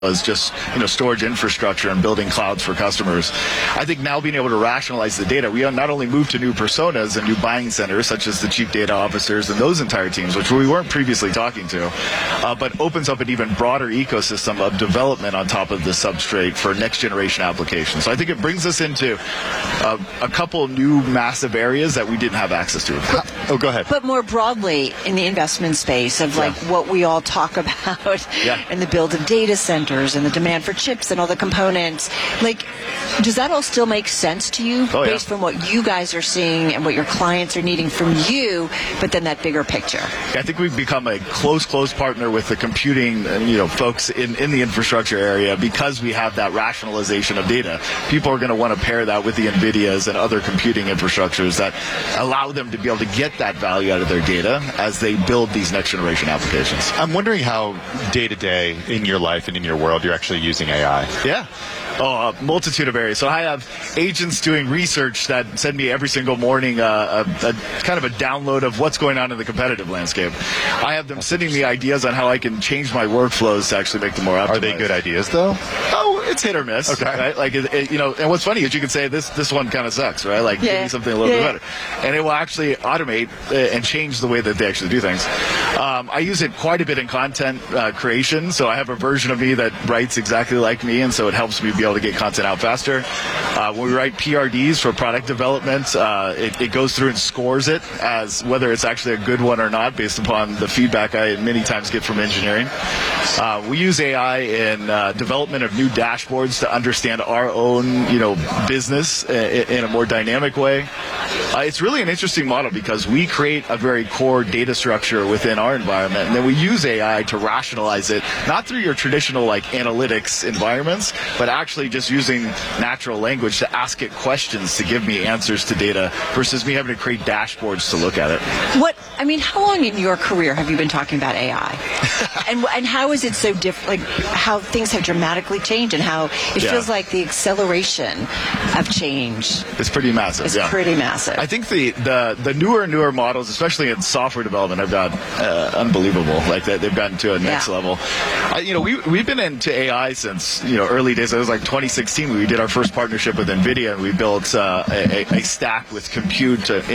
as just storage infrastructure and building clouds for customers. I think now being able to rationalize the data, we not only move to new personas and new buying centers, such as the chief data officers and those entire teams, which we weren't previously talking to, but opens up an even broader ecosystem of development on top of the substrate for next generation applications. So I think it brings us into a couple new massive areas that we didn't have access to. Oh, go ahead. But more broadly in the investment space of what we all talk about in the build of data centers and the demand for chips and all the components, does that all still make sense to you based on what you guys are seeing and what your clients are needing from you, but then that bigger picture? I think we've become a close partner with the computing folks in the infrastructure area because we have that rationalization of data. People are going to want to pair that with the NVIDIAs and other computing infrastructures that allow them to be able to get that value out of their data as they build these next generation applications. I'm wondering how day to day in your life and in your world you're actually using AI. Yeah. A multitude of areas. So I have agents doing research that send me every single morning a kind of a download of what's going on in the competitive landscape. I have them sending me ideas on how I can change my workflows to actually make them more optimized. Are they good ideas, though? Oh, it's hit or miss. Okay. Right? And what's funny is you can say this one kind of sucks, right? Give me something a little bit better. And it will actually automate and change the way that they actually do things. I use it quite a bit in content creation. So I have a version of me that writes exactly like me, and so it helps me be able to get content out faster. When we write PRDs for product development, it goes through and scores it as whether it's actually a good one or not based upon the feedback I many times get from engineering. We use AI in development of new dashboards to understand our own business in a more dynamic way. It's really an interesting model because we create a very core data structure within our environment, and then we use AI to rationalize it, not through your traditional analytics environments, but actually just using natural language to ask it questions to give me answers to data versus me having to create dashboards to look at it. How long in your career have you been talking about AI? and how is it so different, how things have dramatically changed and how it feels like the acceleration of change it's pretty massive. It's pretty massive. I think the newer models, especially in software development, have got unbelievable. They've gotten to a next level. We've been into AI since early days. It was 2016. We did our first partnership with NVIDIA, and we built a stack with compute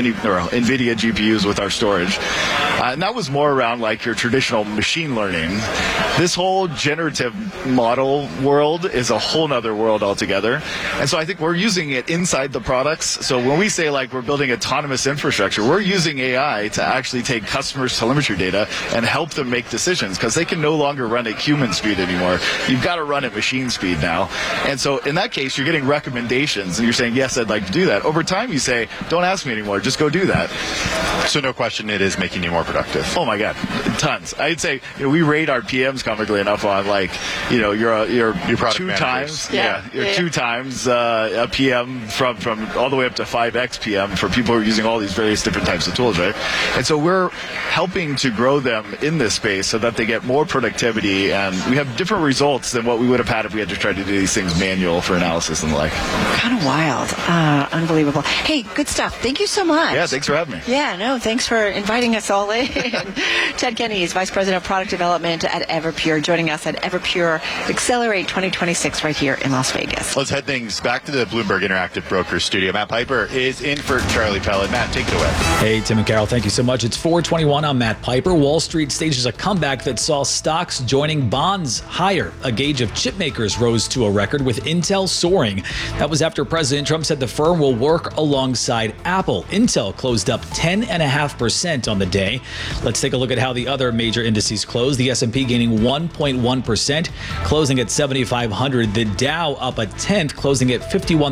NVIDIA GPUs with our storage. And that was more around your traditional machine learning. This whole generative model world is a whole nother world altogether. And so I think we're using it inside the products. So when we say we're building autonomous infrastructure, we're using AI to actually take customers' telemetry data and help them make decisions because they can no longer run at human speed anymore. You've got to run at machine speed now. And so in that case, you're getting recommendations and you're saying, yes, I'd like to do that. Over time, you say, don't ask me anymore, just go do that. So no question, it is making you more productive. Oh my God, tons. I'd say we rate our PMs comically enough on you're product two managers. times, you're 2 times a PM from all the way up to 5x PM for people who are using all these various different types of tools, right? And so we're helping to grow them in this space so that they get more productivity, and we have different results than what we would have had if we had to try to do these things manual for analysis and the like. Kind of wild. Unbelievable. Hey, good stuff. Thank you so much. Yeah, thanks for having me. Yeah, no, thanks for inviting us all in. Ted Kenny is Vice President of Product Development at Everpure, joining us at Everpure Accelerate 2026 right here in Las Vegas. Let's head things back to the Bloomberg Interactive Brokers studio. Matt Piper is in for Charlie Pellet. Matt, take it away. Hey, Tim and Carol, thank you so much. It's 4:21. I'm Matt Piper. Wall Street stages a comeback that saw stocks joining bonds higher. A gauge of chip makers rose to a record with Intel soaring. That was after President Trump said the firm will work alongside Apple. Intel closed up 10.5% on the day. Let's take a look at how the other major indices closed. The S&P gaining 1.1%, closing at 7,500. The Dow up a tenth, closing at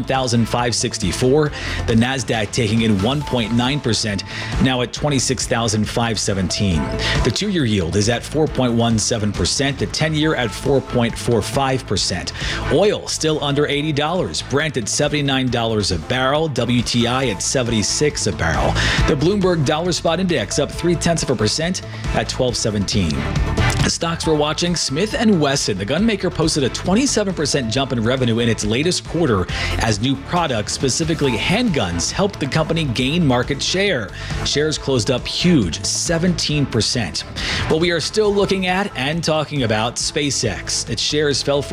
51,564. The Nasdaq taking in 1.9%, now at 26,517. The 2-year yield is at 4.17%. The 10-year at 4.45%. Oil still under $80. Brent at $79 a barrel. WTI at $76 a barrel. The Bloomberg Dollar Spot Index up 0.3% at 1217. The stocks we're watching, Smith & Wesson. The gun maker posted a 27% jump in revenue in its latest quarter as new products, specifically handguns, helped the company gain market share. Shares closed up huge, 17%. Well, we are still looking at and talking about SpaceX. Its shares fell